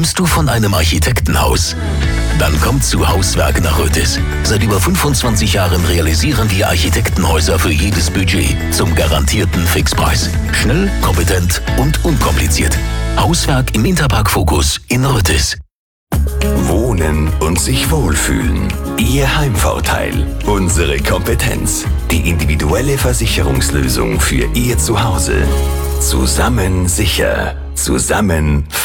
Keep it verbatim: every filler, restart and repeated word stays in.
Träumst du von einem Architektenhaus? Dann kommt zu Hauswerk nach Rötis. Seit über fünfundzwanzig Jahren realisieren wir Architektenhäuser für jedes Budget zum garantierten Fixpreis. Schnell, kompetent und unkompliziert. Hauswerk im Interpark Focus in Rötis. Wohnen und sich wohlfühlen. Ihr Heimvorteil. Unsere Kompetenz. Die individuelle Versicherungslösung für Ihr Zuhause. Zusammen sicher. Zusammen